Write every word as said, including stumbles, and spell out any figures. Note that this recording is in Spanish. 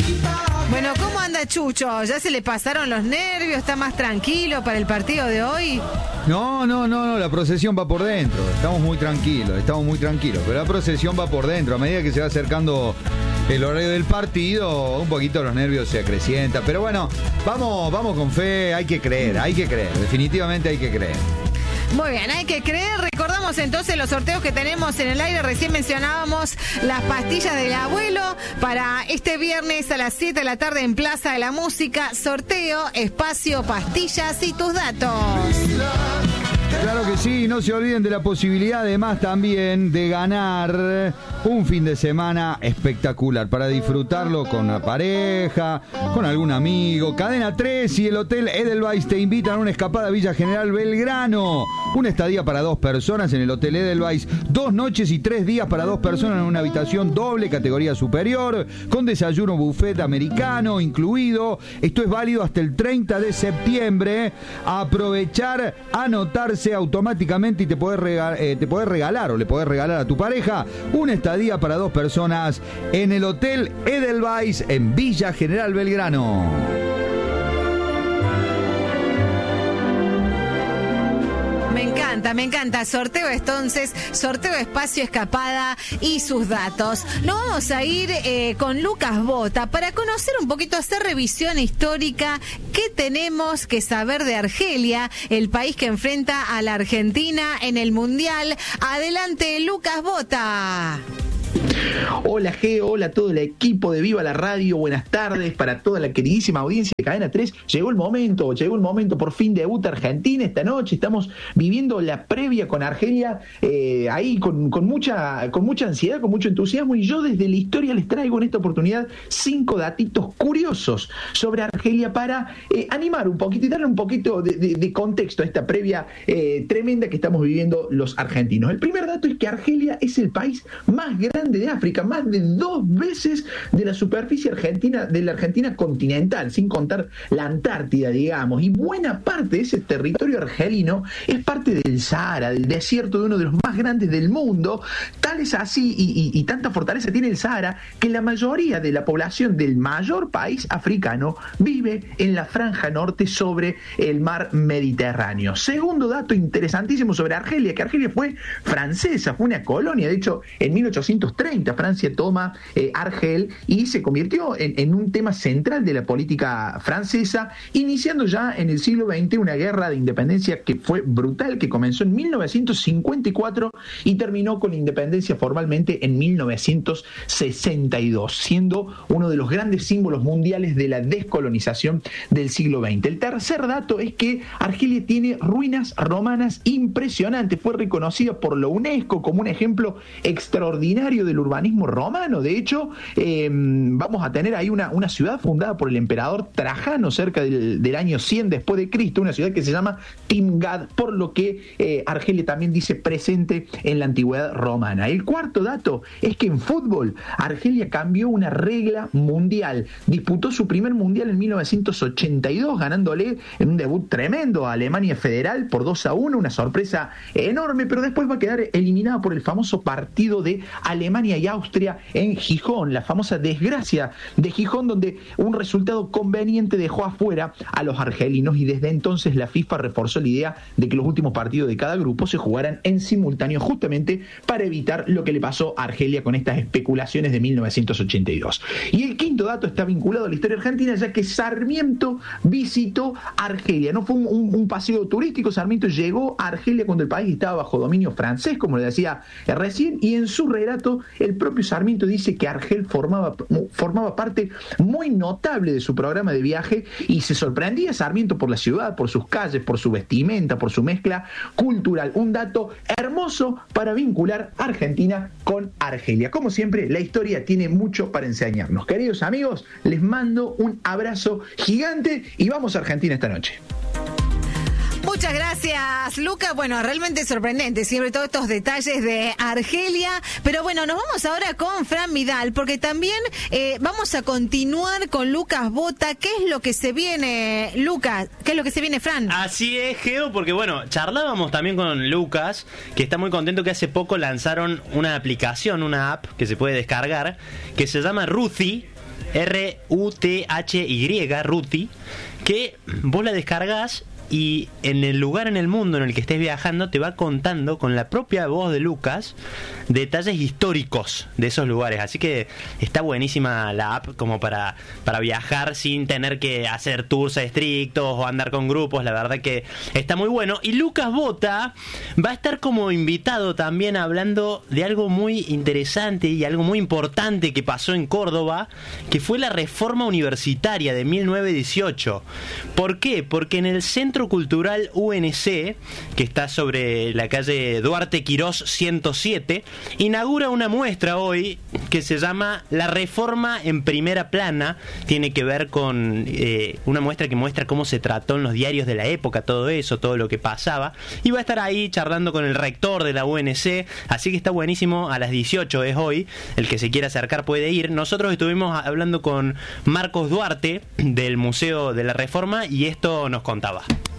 Bueno, ¿cómo anda Chucho? ¿Ya se le pasaron los nervios? ¿Está más tranquilo para el partido de hoy? No, no, no, no, la procesión va por dentro. Estamos muy tranquilos, estamos muy tranquilos. Pero la procesión va por dentro. A medida que se va acercando el horario del partido, un poquito los nervios se acrecientan. Pero bueno, vamos, vamos con fe, hay que creer, hay que creer. Definitivamente hay que creer. Muy bien, hay que creer. Recordamos entonces los sorteos que tenemos en el aire. Recién mencionábamos las pastillas del abuelo para este viernes a las siete de la tarde en Plaza de la Música. Sorteo, espacio, pastillas y tus datos. Claro que sí, no se olviden de la posibilidad además también de ganar un fin de semana espectacular para disfrutarlo con la pareja, con algún amigo. Cadena tres y el Hotel Edelweiss te invitan a una escapada a Villa General Belgrano. Una estadía para dos personas en el Hotel Edelweiss, dos noches y tres días para dos personas en una habitación doble, categoría superior, con desayuno buffet americano incluido. Esto es válido hasta el treinta de septiembre. Aprovechar, anotarse automáticamente y te podés, regalar, eh, te podés regalar o le podés regalar a tu pareja una estadía para dos personas en el Hotel Edelweiss en Villa General Belgrano. Me encanta, me encanta. Sorteo entonces, sorteo espacio, escapada y sus datos. Nos vamos a ir eh, con Lucas Bota para conocer un poquito, hacer revisión histórica. ¿Qué tenemos que saber de Argelia, el país que enfrenta a la Argentina en el Mundial? Adelante, Lucas Bota. Hola G, hola a todo el equipo de Viva la Radio, buenas tardes para toda la queridísima audiencia de Cadena tres. Llegó el momento, llegó el momento, por fin debuta Argentina esta noche, estamos viviendo la previa con Argelia, eh, ahí con, con, mucha, con mucha ansiedad, con mucho entusiasmo, y yo desde la historia les traigo en esta oportunidad cinco datitos curiosos sobre Argelia para eh, animar un poquito y darle un poquito de, de, de contexto a esta previa eh, tremenda que estamos viviendo los argentinos. El primer dato es que Argelia es el país más grande de África, más de dos veces de la superficie argentina, de la Argentina continental, sin contar la Antártida, digamos, y buena parte de ese territorio argelino es parte del Sahara, del desierto de uno de los más grandes del mundo. Tal es así y, y, y tanta fortaleza tiene el Sahara que la mayoría de la población del mayor país africano vive en la franja norte sobre el mar Mediterráneo. Segundo dato interesantísimo sobre Argelia, que Argelia fue francesa, fue una colonia. De hecho, en mil ochocientos treinta Francia toma eh, Argel y se convirtió en, en un tema central de la política francesa, iniciando ya en el siglo veinte una guerra de independencia que fue brutal, que comenzó en mil novecientos cincuenta y cuatro y terminó con la independencia formalmente en mil novecientos sesenta y dos, siendo uno de los grandes símbolos mundiales de la descolonización del siglo veinte. El tercer dato es que Argelia tiene ruinas romanas impresionantes, fue reconocida por la UNESCO como un ejemplo extraordinario del urbanismo romano. De hecho, eh, vamos a tener ahí una, una ciudad fundada por el emperador Trajano cerca del, del año cien después de Cristo, una ciudad que se llama Timgad, por lo que eh, Argelia también dice presente en la antigüedad romana. El cuarto dato es que en fútbol Argelia cambió una regla mundial, disputó su primer mundial en mil novecientos ochenta y dos, ganándole en un debut tremendo a Alemania Federal por dos a uno, una sorpresa enorme, pero después va a quedar eliminada por el famoso partido de Alemania y Austria en Gijón, la famosa desgracia de Gijón, donde un resultado conveniente dejó afuera a los argelinos, y desde entonces la FIFA reforzó la idea de que los últimos partidos de cada grupo se jugaran en simultáneo, justamente para evitar lo que le pasó a Argelia con estas especulaciones de mil novecientos ochenta y dos. Y el quinto dato está vinculado a la historia argentina, ya que Sarmiento visitó Argelia. No fue un, un, un paseo turístico, Sarmiento llegó a Argelia cuando el país estaba bajo dominio francés, como le decía recién, y en su relato el propio Sarmiento dice que Argel formaba, formaba parte muy notable de su programa de viaje, y se sorprendía Sarmiento por la ciudad, por sus calles, por su vestimenta, por su mezcla cultural. Un dato hermoso para vincular Argentina con Argelia. Como siempre, la historia tiene mucho para enseñarnos. Queridos amigos, les mando un abrazo gigante y vamos a Argentina esta noche. Muchas gracias, Luca. Bueno, realmente sorprendente, siempre todos estos detalles de Argelia. Pero bueno, nos vamos ahora con Fran Vidal, porque también eh, vamos a continuar con Lucas Bota. ¿Qué es lo que se viene, Lucas? ¿Qué es lo que se viene, Fran? Así es, Geo, porque bueno, charlábamos también con Lucas, que está muy contento que hace poco lanzaron una aplicación, una app que se puede descargar, que se llama Ruthie. R U T H Y, Ruti, que vos la descargás y en el lugar en el mundo en el que estés viajando te va contando con la propia voz de Lucas detalles históricos de esos lugares. Así que está buenísima la app como para, para viajar sin tener que hacer tours estrictos o andar con grupos. La verdad que está muy bueno. Y Lucas Bota va a estar como invitado también hablando de algo muy interesante y algo muy importante que pasó en Córdoba, que fue la reforma universitaria de mil novecientos dieciocho. ¿Por qué? Porque en el Centro Cultural U N C, que está sobre la calle Duarte Quirós ciento siete, inaugura una muestra hoy que se llama La Reforma en Primera Plana. Tiene que ver con eh, una muestra que muestra cómo se trató en los diarios de la época, todo eso, todo lo que pasaba. Y va a estar ahí charlando con el rector de la U N C, así que está buenísimo. A las dieciocho es hoy, el que se quiera acercar puede ir. Nosotros estuvimos hablando con Marcos Duarte del Museo de la Reforma y esto nos contaba.